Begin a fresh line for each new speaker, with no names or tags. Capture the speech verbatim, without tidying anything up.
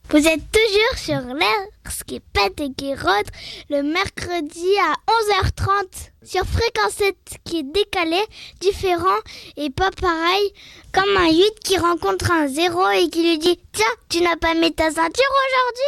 Vous êtes toujours sur l'air, ce qui pète et qui rôde, le mercredi à onze heures trente sur Fréquence sept, qui est décalé, différent et pas pareil, comme un huit qui rencontre un zéro et qui lui dit « Tiens, tu n'as pas mis ta ceinture aujourd'hui ?»